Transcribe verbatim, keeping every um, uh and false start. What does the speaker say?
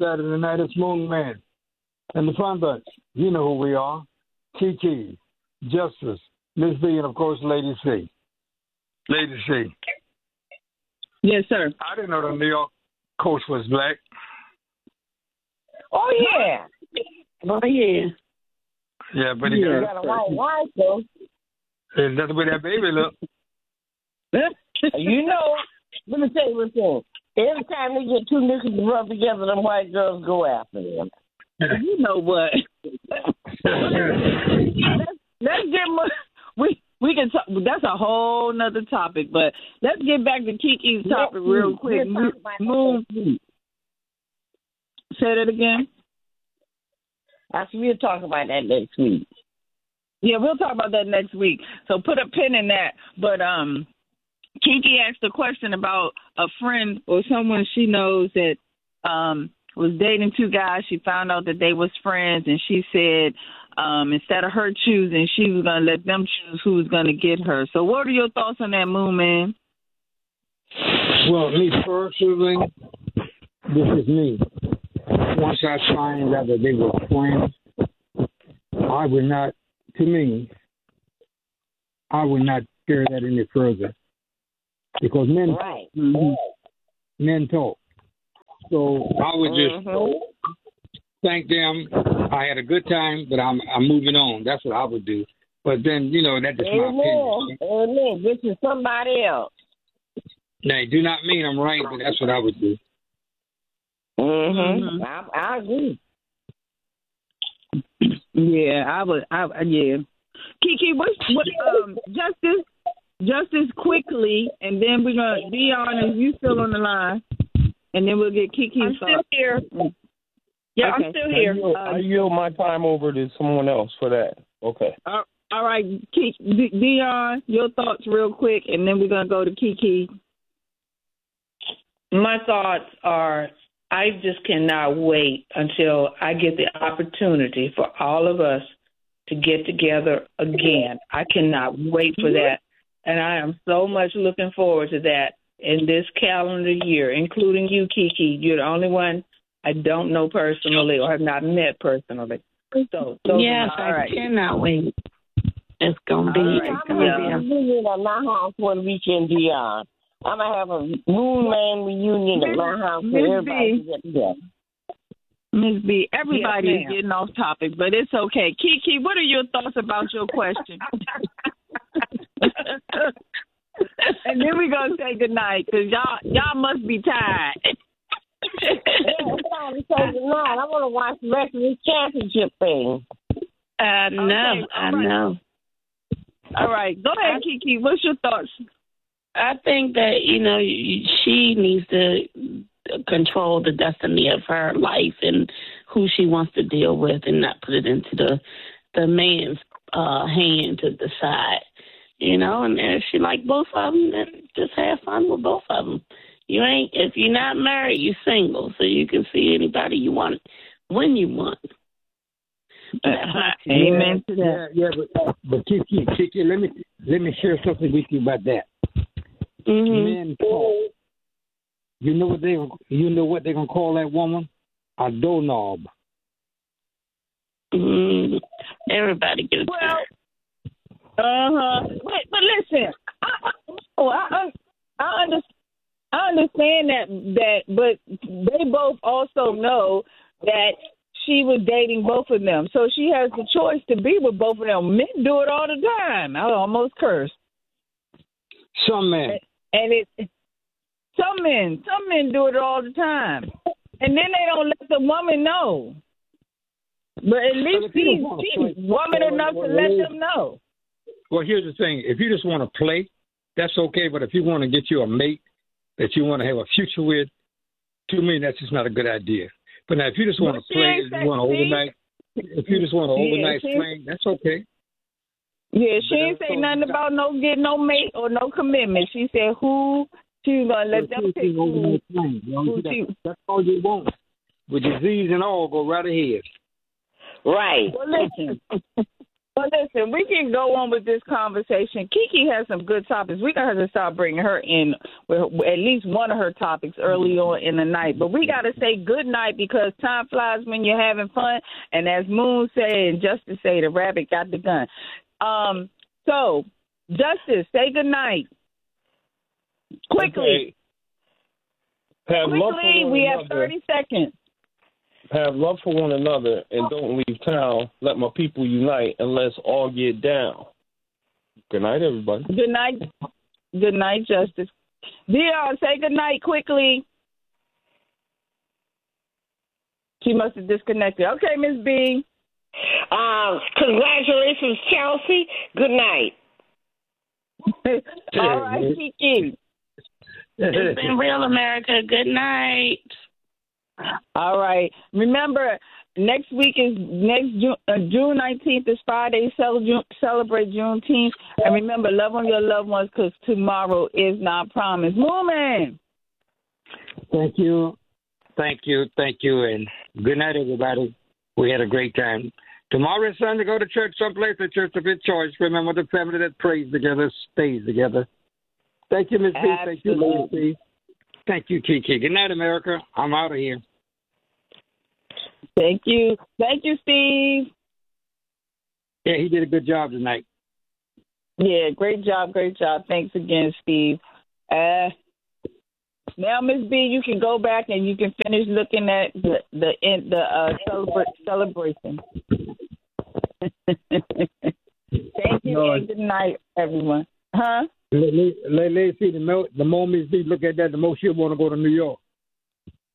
Saturday night. It's Moon Man. And the Fun Bunch. You know who we are. Kiki, Justice, Miss B, and of course, Lady C. Lady C. Yes, sir. I didn't know the New York coach was black. Oh, yeah. Oh, yeah. Yeah, but he Yeah. You got a white wife, though. got that's the way that baby look. You know, let me tell you one thing. Every time they get two niggas to rub together, them white girls go after them. You know what? let's, let's get more. We we can talk. That's a whole nother topic. But let's get back to Kiki's topic real quick. Move. Say that again. I said we'll talk about that next week. Yeah, we'll talk about that next week. So put a pin in that. But um, Kiki asked a question about a friend or someone she knows that um was dating two guys. She found out that they was friends, and she said um, instead of her choosing, she was going to let them choose who was going to get her. So what are your thoughts on that, Moon Man? Well, me personally, this is me. Once I find out that they were friends, I would not, to me, I would not carry that any further. Because men, Right. mm-hmm, men talk. So I would just Mhm. thank them. I had a good time, but I'm I'm moving on. That's what I would do. But then, you know, that's just my Amen. opinion. Amen. This is somebody else. Now, I do not mean I'm right, but that's what I would do. Mm-hmm. I, I agree. Yeah, I would. I yeah. Kiki, what what um Justice Justice quickly, and then we're gonna Dion, is you still on the line, and then we'll get Kiki's I'm still thoughts. here. Yeah, Okay. I'm still I here. yield, I yield my time over to someone else for that. Okay. Uh, all right, Kiki, D- Dion, your thoughts real quick, and then we're gonna go to Kiki. My thoughts are I just cannot wait until I get the opportunity for all of us to get together again. I cannot wait for that. And I am so much looking forward to that in this calendar year, including you, Kiki. You're the only one I don't know personally or have not met personally. So, those Yes, are my, I all right. cannot wait. It's gonna be. All right. It's I'm gonna going to have a reunion at my house one weekend, Dion. I'm going to have a Moon Man reunion at my house Miss for everybody B. to get together. Miss B, everybody Yes, is ma'am. getting off topic, but it's okay. Kiki, what are your thoughts about your question? And then we're going to say goodnight, because y'all, y'all must be tired. Yeah, it's time to say goodnight. I want to watch the rest of this championship thing. I know. Okay, I all right. know. All right, go ahead, Kiki. What's your thoughts? I think that, you know, y- she needs to control the destiny of her life and who she wants to deal with, and not put it into the the man's uh, hand to decide. You know, and if she like both of them, then just have fun with both of them. You ain't, if you're not married, you're single, so you can see anybody you want when you want. Amen to that. Yeah, yeah, but, but Kiki, Kiki, let me let me share something with you about that. Mm-hmm. Men talk. You know what they you know what they're gonna call that woman? A doorknob. Mm-hmm. Everybody get a Well, turn. uh-huh. But, but listen, I, I, oh, I, I, under, I understand that, that, but they both also know that she was dating both of them. So she has the choice to be with both of them. Men do it all the time. I almost cursed. Some men. And it, some men, some men do it all the time. And then they don't let the woman know. But at least if you she's, don't wanna she's play- woman enough to let them know. Well, here's the thing. If you just want to play, that's okay. But if you want to get you a mate that you want to have a future with, to me, that's just not a good idea. But now, if you just want Well, to she play, ain't if say- you want to see? overnight, if you just want to Yeah, overnight she- fling, that's okay. Yeah, she But ain't that's say all nothing you got. about no get no mate or no commitment. She said who she was gonna let them pick who, overnight fling. You know, who that- she. that's all you want. With disease and all, go right ahead. Right. Well, listen, Well, listen, we can go on with this conversation. Kiki has some good topics. We're going to have to start bringing her in with at least one of her topics early on in the night. But we got to say good night because time flies when you're having fun. And as Moon said and Justice say, the rabbit got the gun. Um, so, Justice, say good night. Quickly. Okay. Have Quickly, we have thirty seconds. Have love for one another and don't leave town. Let my people unite and let's all get down. Good night, everybody. Good night. Good night, Justice. Dion, say good night quickly. She must have disconnected. Okay, Miss B. Um, congratulations, Chelsea. Good night. All right, Kiki. It's been real, America. Good night. All right. Remember, next week is next June, uh, June nineteenth is Friday. Cel- celebrate Juneteenth. And remember, love on your loved ones because tomorrow is not promised. Movement. Thank you. Thank you. Thank you. And good night, everybody. We had a great time. Tomorrow is Sunday. Go to church someplace, the church of your choice. Remember, the family that prays together stays together. Thank you, Miss B. Thank you, Miss B. Thank you, Kiki. Good night, America. I'm out of here. Thank you. Thank you, Steve. Yeah, he did a good job tonight. Yeah, great job, great job. Thanks again, Steve. Uh, now, Miss B, you can go back and you can finish looking at the the the uh, celebra- celebration. Thank you, no, and good night, everyone. Huh? Let, let, let, let's see, the more, the more Miss B look at that, the more she'll want to go to New York.